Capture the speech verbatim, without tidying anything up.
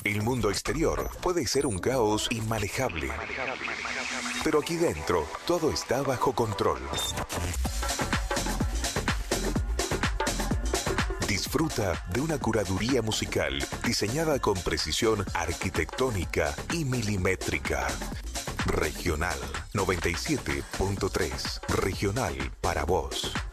El mundo exterior puede ser un caos inmanejable, pero aquí dentro todo está bajo control. Disfruta de una curaduría musical diseñada con precisión arquitectónica y milimétrica. Regional noventa y siete punto tres. Regional para vos.